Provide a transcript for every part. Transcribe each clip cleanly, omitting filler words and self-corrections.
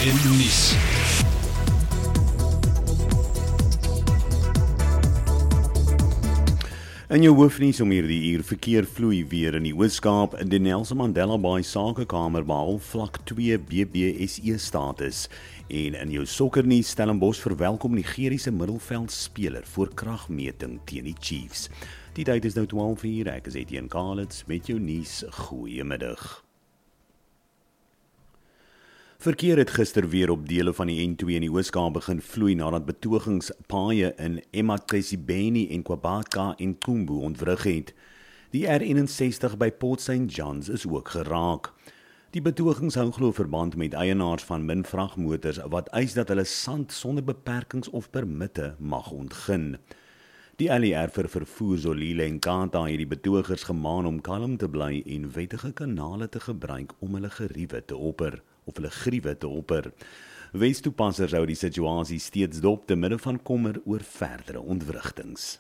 FM nuus. In jou hoofnuus om hierdie uur: verkeer vloei weer in die Oos-Kaap. Die Nelson Mandela Bay Sakekamer behaal vlak 2 BBSE status. En in jou sokkernuus: Stellenbosch verwelkom Nigeriese middelveldspeler voor kragmeting teen die Chiefs. Die tyd is nou 12:00. Ek is Etienne Kalitz met jou nuus. Goeiemiddag. Verkeer het gister weer op dele van die N2 in die Oos-Kaap begin vloei nadat betogingspaaie in Ematsesibeni en KwaBaka en Kumbu ontwrig het. Die R61 by Port St. John's is ook geraak. Die betogings hou glo verband met eienaars van min vragmotors wat eis dat hulle sand sonder beperkings of permitte mag ontgin. Die LER vir vervoer Zolile en Kanta het die betogers gemaan om kalm te bly en wettige kanale te gebruik om hulle griewe te opper. Westoepassers hou die situasie steeds dop te midde van kommer oor verdere ontwrigtings.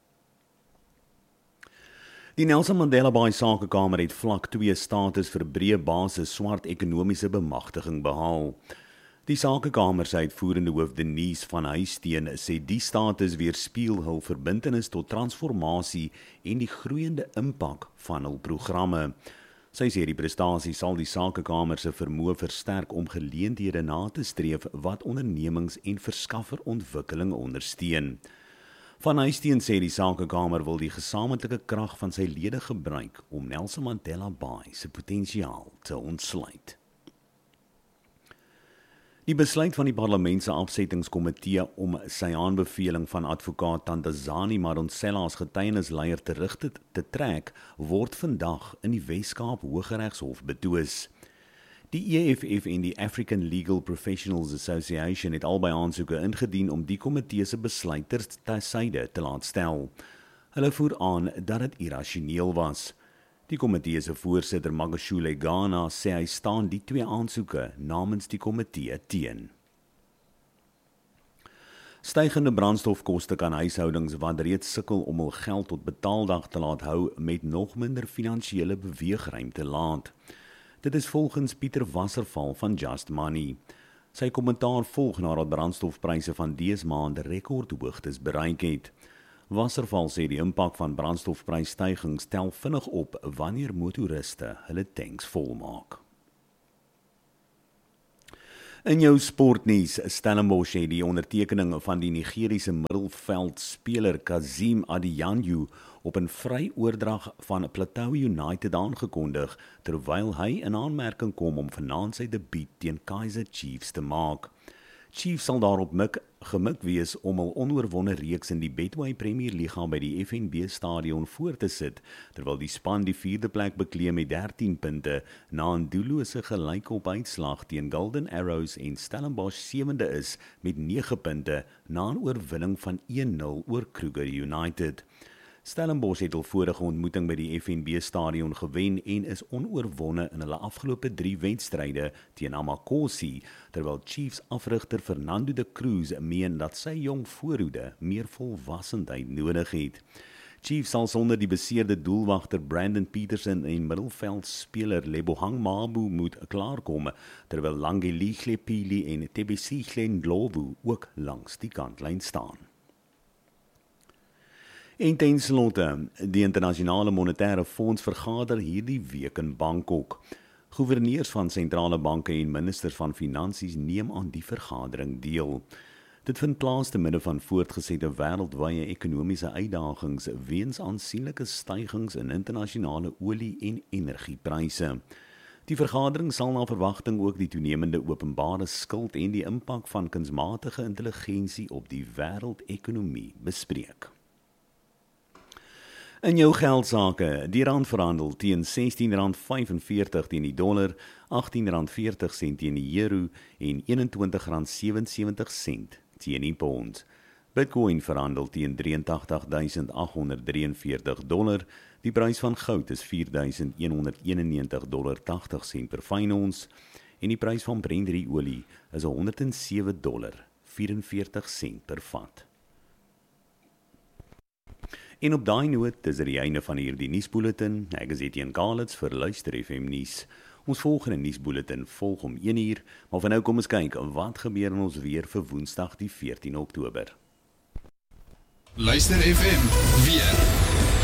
Die Nelson Mandela Bay Sakekamer het vlak 2 status vir breë basis swart ekonomiese bemagtiging behaal. Die Sakekamer se uitvoerende hoof Denise van Huisteen sê die status weerspieël hul verbintenis tot transformasie en die groeiende impak van hul programme. Sy sê die prestasie sal die Sakekamer se vermoë versterk om geleenthede na te streef wat ondernemings en verskafferontwikkeling ondersteun. Van Huisteen sê die Sakekamer wil die gesamentlike krag van sy lede gebruik om Nelson Mandela Bay se potensiaal te ontsluit. Die besluit van die Parlement se afsettingskomitee om sy aanbeveling van advokaat Thandazani Madonsela as getuienisleier terug te trek, word vandag in die Wes-Kaap Hooggeregshof betwis. Die EFF en die African Legal Professionals Association het albei aansoeke ingedien om die komitee se besluit tersyde te laat stel. Hulle voer aan dat dit irrasioneel was. Die komitee se voorsitter Magashule Ghana sê hy staan die 2 aansoeke namens die komitee teen. Stygende brandstofkoste kan huishoudings wat reeds sukkel om hul geld tot betaaldag te laat hou met nog minder finansiële beweegruimte laat. Dit is volgens Pieter Wasserval van Just Money. Sy kommentaar volg nadat brandstofpryse van dese maand rekordhoogtes bereik het. Wasserval sê die impak van brandstofprysstygings tel vinnig op wanneer motoriste hulle tanks volmaak. In jou sportnuus: Stellenbosch het die ondertekening van die Nigeriese middelveldspeler Kazim Adiyanju op 'n vryoordrag van Plateau United aangekondig, terwyl hy in aanmerking kom om vanaand sy debuut teen Kaizer Chiefs te maak. Chiefs sal daarop gemik wees om hul onoorwonne reeks in die Betway Premier Liga by die FNB stadion voor te sit, terwyl die span die 4de plek bekleem met 13 punte na 'n doellose gelykop uitslag teen Golden Arrows en Stellenbosch 7de is met 9 punte na 'n oorwinning van 1-0 oor Kruger United. Stellenbosch het hul vorige ontmoeting by die FNB stadion gewen en is onoorwonne in hulle afgelope 3 wedstryde teen Amakosi, terwyl Chiefs afrigter Fernando de Cruz meen dat sy jong voorhoede meer volwassenheid nodig het. Chiefs sal sonder die beseerde doelwagter Brandon Peterson en middelveldspeler Lebohang Mabu moet klaarkom, terwyl Langelihle Pili en Tebesihle Ndlovu ook langs die kantlyn staan. En ten slotte, die Internasionale Monetaire Fonds vergader hierdie week in Bangkok. Gouverneurs van sentrale banke en ministers van finansies neem aan die vergadering deel. Dit vind plaas te midde van voortgesette wêreldwye ekonomiese uitdagings weens aansienlike stygings in internasionale olie- en energiepryse. Die vergadering sal na verwagting ook die toenemende openbare skuld en die impak van kunsmatige intelligensie op die wêreldekonomie bespreek. In jou geldsaake: die rand verhandel teen R16.45 teen die dollar, R18.40 teen die euro en R21.77 teen die pond. Bitcoin verhandel teen $83,843. Die prys van goud is $4,191.80 per fyn ons en die prys van Brent olie is $107.44 per vat. En op daai noot is dit die einde van hierdie nuusbulletin. Ek is Etienne Kalitz vir Luister FM nuus. Ons volgende nuusbulletin volg om 1 uur, maar vir nou kom ons kyk wat gebeur in ons weer vir Woensdag die 14 Oktober. Luister FM weer.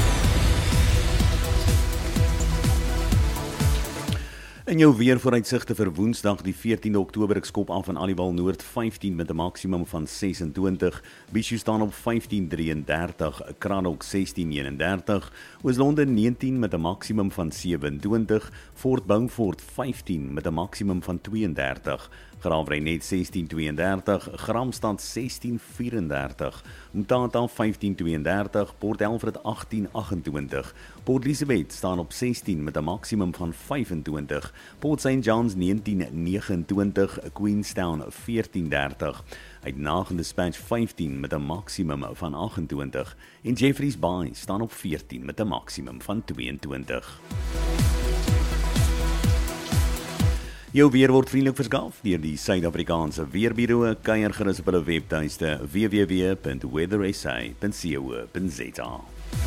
In jou weervooruitsigte vir Woensdag die 14 Oktober, ek skop af van Aliwal Noord 15 met 'n maksimum van 26, Bishu staan op 15:33, Kranok 16:31, Oos-London 19 met 'n maksimum van 27, Fort Beaufort 15 met 'n maksimum van 32, Graafrenet 16:32, Gramstad 16:34, Mtata 15:32, Port Elfrid 18:28, Port Elizabeth staan op 16 met 'n maksimum van 25, Port St. John's 19:29, Queenstown 14:30, Uitenhage Dispatch 15 met 'n maksimum van 28 en Jeffreys Bay staan op 14 met 'n maksimum van 22. Jou weer word vriendelik verskaf deur die Suid-Afrikaanse Weerbureau. Kuier gerus op hulle webtuiste www.weathersa.co.za.